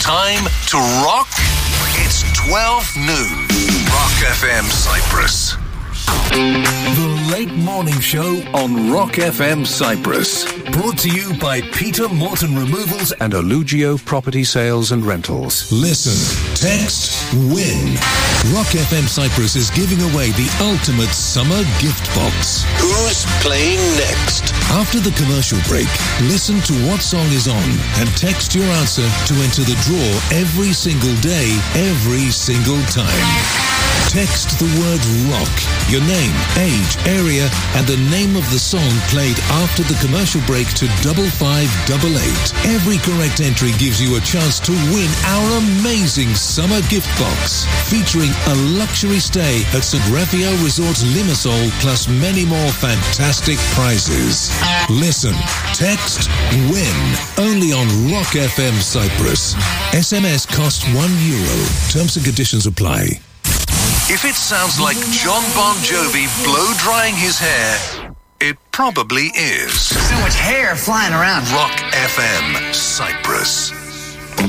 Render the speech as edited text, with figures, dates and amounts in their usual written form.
Time to rock. It's 12 noon. Rock FM Cyprus. The Late Morning Show on Rock FM Cyprus. Brought to you by Peter Morton Removals and Alugio Property Sales and Rentals. Listen, text, win. Rock FM Cyprus is giving away the ultimate summer gift box. Who's playing next? After the commercial break, listen to what song is on and text your answer to enter the draw every single day, every single time. Text the word rock, your name, age, area, and the name of the song played after the commercial break to 5588. Every correct entry gives you a chance to win our amazing summer gift box, featuring a luxury stay at St. Raphael Resorts Limassol, plus many more fantastic prizes. Listen, text, win, only on Rock FM Cyprus. SMS costs €1. Terms and conditions apply. If it sounds like John Bon Jovi blow-drying his hair, it probably is. So much hair flying around. Rock FM Cyprus.